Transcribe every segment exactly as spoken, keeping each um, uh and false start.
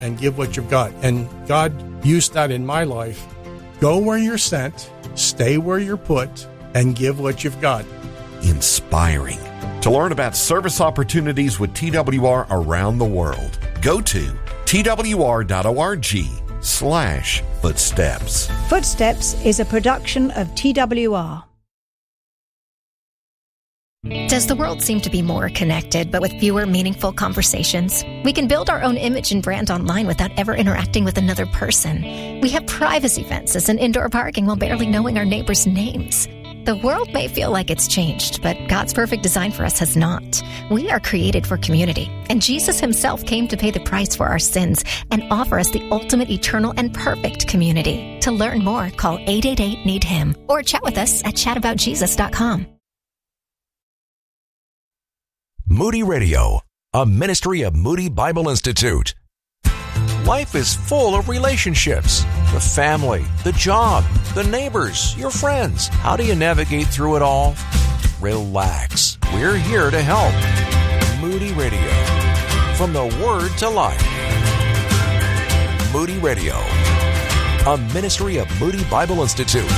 and give what you've got. And God used that in my life. Go where you're sent, stay where you're put, and give what you've got. Inspiring. To learn about service opportunities with T W R around the world, go to twr.org slash footsteps. Footsteps is a production of T W R. Does the world seem to be more connected, but with fewer meaningful conversations? We can build our own image and brand online without ever interacting with another person. We have privacy fences and indoor parking while barely knowing our neighbors' names. The world may feel like it's changed, but God's perfect design for us has not. We are created for community, and Jesus himself came to pay the price for our sins and offer us the ultimate, eternal, and perfect community. To learn more, call eight eight eight, need him or chat with us at chat about jesus dot com. Moody Radio, a ministry of Moody Bible Institute. Life is full of relationships. The family, the job, the neighbors, your friends. How do you navigate through it all? Relax. We're here to help. Moody Radio. From the Word to Life. Moody Radio, a ministry of Moody Bible Institute.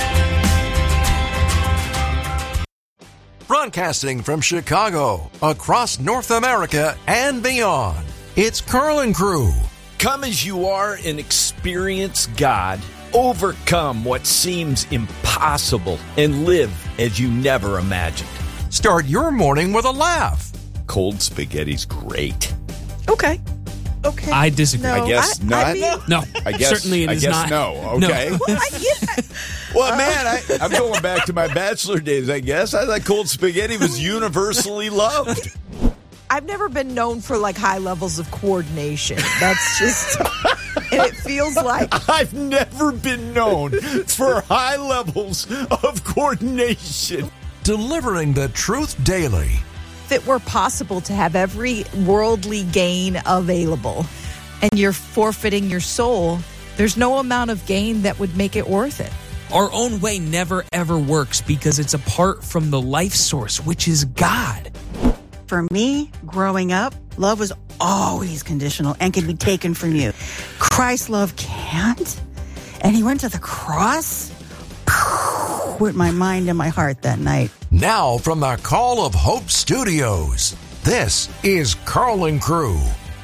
Broadcasting from Chicago, across North America and beyond, it's Carl and Crew. Come as you are and experience God. Overcome what seems impossible and live as you never imagined. Start your morning with a laugh. Cold spaghetti's great. Okay. Okay. I disagree. No, I guess I, not. I mean, No, I guess, certainly it I is guess not. no. Okay. No. well, I, yeah. Well, man, I, I'm going back to my bachelor days, I guess. I thought cold spaghetti was universally loved. I've never been known for like high levels of coordination. That's just, and it feels like I've never been known for high levels of coordination. Delivering the truth daily. if it were possible to have every worldly gain available and you're forfeiting your soul, there's no amount of gain that would make it worth it. Our own way never, ever works because it's apart from the life source, which is God. For me, growing up, love was always conditional and can be taken from you. Christ's love can't. And he went to the cross with my mind and my heart that night. Now from the Call of Hope Studios, this is Carl and Crew.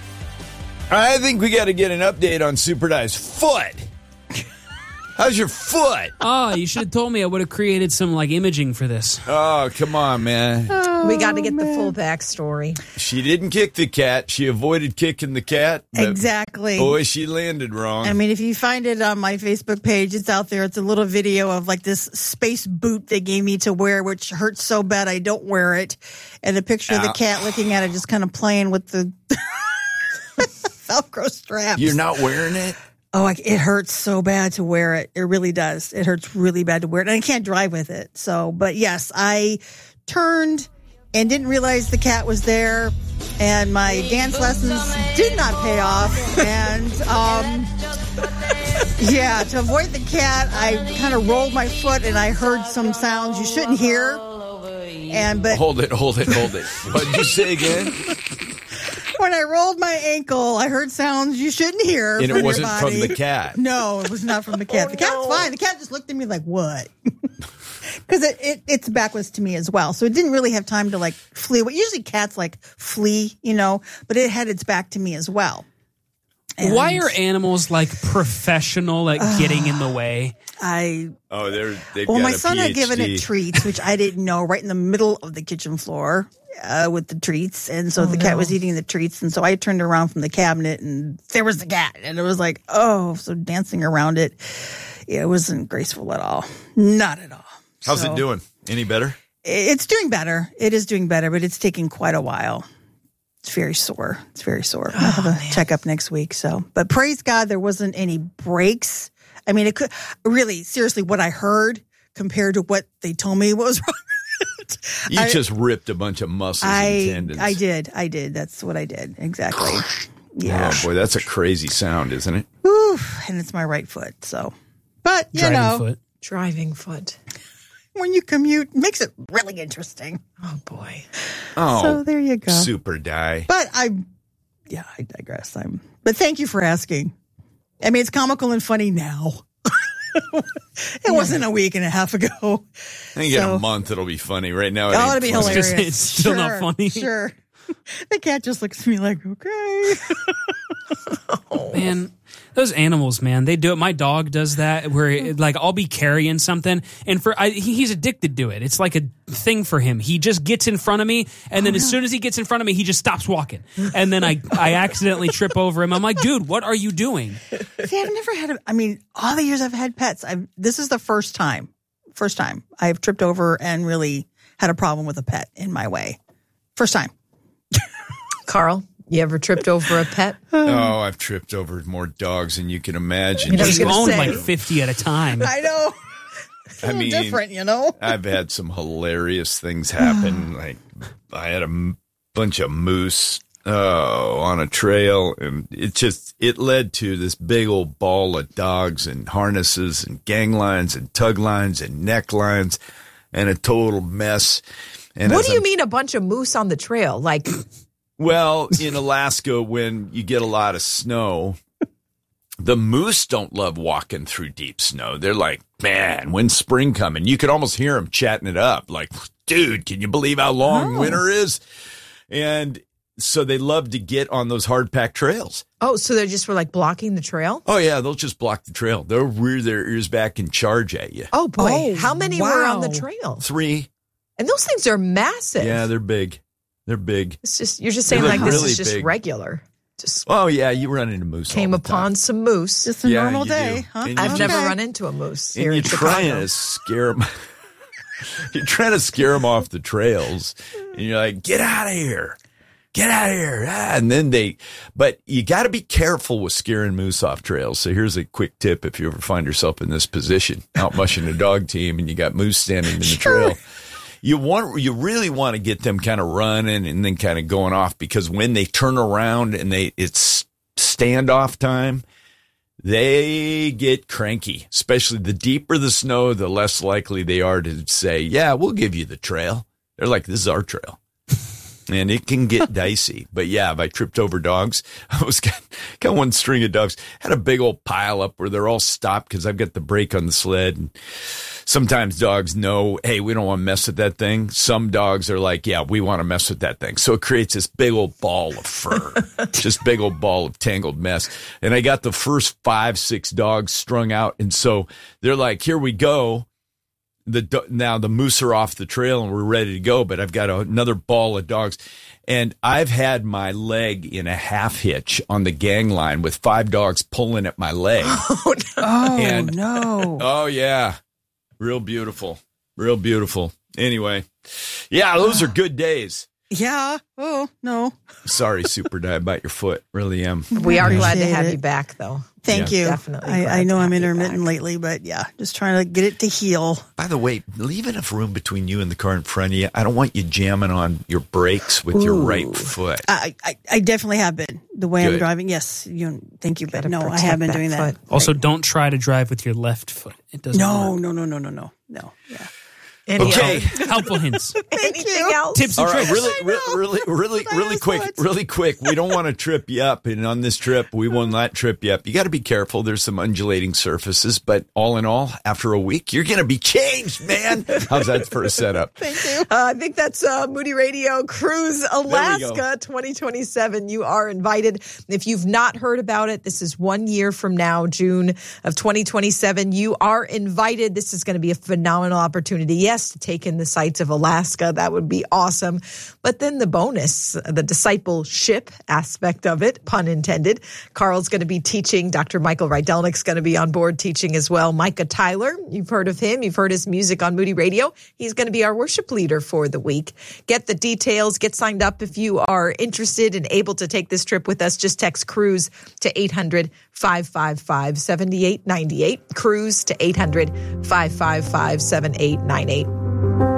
I think we got to get an update on Super Dive's foot. How's your foot? Oh, you should have told me. I would have created some like imaging for this. Oh, come on, man. Oh, we got to get man. the full backstory. She didn't kick the cat. She avoided kicking the cat. Exactly. Boy, she landed wrong. I mean, if you find it on my Facebook page, it's out there. It's a little video of like this space boot they gave me to wear, which hurts so bad I don't wear it. And a picture Ow. of the cat looking at it, just kind of playing with the Velcro straps. You're not wearing it? Oh, it hurts so bad to wear it. It really does. It hurts really bad to wear it. And I can't drive with it. So, but yes, I turned and didn't realize the cat was there. And my dance lessons did not pay off. And, um, yeah, to avoid the cat, I kind of rolled my foot and I heard some sounds you shouldn't hear. And, but hold it, hold it, hold it. What did you say again? When I rolled my ankle, I heard sounds you shouldn't hear. And from it wasn't your body. from the cat. No, it was not from the cat. Oh, the cat's no. fine. The cat just looked at me like, what? Because it, it, it's backwards to me as well. So it didn't really have time to like flee. Well, usually cats like flee, you know, but it had its back to me as well. And why are animals like professional at uh, getting in the way? I oh, they're they've well, got my a son P H D. had given it treats, which I didn't know, right in the middle of the kitchen floor. Uh, with the treats, and so oh, the no. cat was eating the treats, and so I turned around from the cabinet, and there was the cat, and it was like, oh, so dancing around it, yeah, it wasn't graceful at all, not at all. How's so, it doing? Any better? It's doing better. It is doing better, but it's taking quite a while. It's very sore. It's very sore. Oh, I'll have a man. checkup next week. So, but praise God, there wasn't any breaks. I mean, it could really, seriously, what I heard compared to what they told me was wrong. You I, just ripped a bunch of muscles I, and tendons. I did. I did. That's what I did. Exactly. Yeah. Oh, boy, that's a crazy sound, isn't it? Whew, and it's my right foot. So, but, you Driving know. Foot. Driving foot. When you commute, it makes it really interesting. Oh, boy. Oh, so there you go. Super die. But I, yeah, I digress. I'm But thank you for asking. I mean, it's comical and funny now. It wasn't a week and a half ago. I think so, in a month it'll be funny. Right now, it oh, it'll be funny. hilarious. It's still sure, not funny. Sure. The cat just looks at me like, okay. Man, those animals, man, they do it. My dog does that where, it, like, I'll be carrying something, and for I, he, he's addicted to it. It's like a thing for him. He just gets in front of me, and then oh, as soon as he gets in front of me, he just stops walking. And then I, I accidentally trip over him. I'm like, dude, what are you doing? See, I've never had a, I mean, all the years I've had pets, I've, this is the first time, first time I've tripped over and really had a problem with a pet in my way. First time. Carl, you ever tripped over a pet? Oh, I've tripped over more dogs than you can imagine. You know, you own like fifty at a time. I know. It's a I little mean, different, you know? I've had some hilarious things happen. Like, I had a m- bunch of moose oh, on a trail, and it just, it led to this big old ball of dogs and harnesses and gang lines and tug lines and neck lines and a total mess. And what do you I'm, mean a bunch of moose on the trail? Like... Well, in Alaska, when you get a lot of snow, the moose don't love walking through deep snow. They're like, man, when's spring coming? You could almost hear them chatting it up. Like, dude, can you believe how long oh. winter is? And so they love to get on those hard-packed trails. Oh, so they're just for like blocking the trail? Oh, yeah, they'll just block the trail. They'll rear their ears back and charge at you. Oh, boy. Oh, how many wow. were on the trail? Three. And those things are massive. Yeah, they're big. They're big. It's just you're just saying They like look this really is just big. regular. Just Oh, yeah, you run into moose came all the upon time. some moose. Just a Yeah, normal you day, do. huh? And I've you never Okay. run into a moose And here you're in trying Chicago. to scare them. You're trying to scare them off the trails. And you're like, get out of here. Get out of here. Ah, and then they, but you got to be careful with scaring moose off trails. So here's a quick tip if you ever find yourself in this position, out mushing a dog team and you got moose standing in the trail. You want, you really want to get them kind of running and then kind of going off, because when they turn around and they, it's standoff time, they get cranky. Especially the deeper the snow, the less likely they are to say, yeah, we'll give you the trail. They're like, this is our trail. And it can get dicey. But yeah, have I tripped over dogs? I was got, got one string of dogs, had a big old pile up where they're all stopped because I've got the brake on the sled. And sometimes dogs know, hey, we don't want to mess with that thing. Some dogs are like, yeah, we want to mess with that thing. So it creates this big old ball of fur, just big old ball of tangled mess. And I got the first five, six dogs strung out. And so they're like, here we go. The now the moose are off the trail and we're ready to go, but I've got a, another ball of dogs, and I've had my leg in a half hitch on the gang line with five dogs pulling at my leg. Oh, no. Oh, And- no. Oh yeah, real beautiful, real beautiful. Anyway, yeah, those are good days. Yeah. Oh, no. Sorry, Super Di, about your foot. Really am. We are glad to Appreciate have it. you back, though. Thank Yeah. you. Definitely glad I, I know to I'm have you intermittent back. lately, but yeah, just trying to get it to heal. By the way, leave enough room between you and the car in front of you. I don't want you jamming on your brakes with your Ooh. right foot. I, I, I definitely have been the way I'm Good. driving. Yes, you. Thank you, but Gotta no, I protect have been that doing that. foot. Also, don't try to drive with your left foot. It doesn't No, work. no, no, no, no, no, no. Yeah. Any Okay. else? Helpful hints. Anything else? Tips and All right, tricks. really, I re- know. really, really, I really asked quick, what? really quick. We don't want to trip you up, and on this trip, we will not trip you up. You got to be careful. There's some undulating surfaces, but all in all, after a week, you're going to be changed, man. How's that for a setup? Thank you. Uh, I think that's uh, Moody Radio Cruise Alaska twenty twenty-seven. You are invited. If you've not heard about it, this is one year from now, June of twenty twenty-seven. You are invited. This is going to be a phenomenal opportunity. Yes, to take in the sights of Alaska. That would be awesome. But then the bonus, the discipleship aspect of it, pun intended. Carl's going to be teaching. Doctor Michael Rydelnik's going to be on board teaching as well. Micah Tyler, you've heard of him. You've heard his music on Moody Radio. He's going to be our worship leader for the week. Get the details. Get signed up if you are interested and able to take this trip with us. Just text CRUISE to eight hundred, five five five, seven eight nine eight. CRUISE to eight hundred, five five five, seven eight nine eight.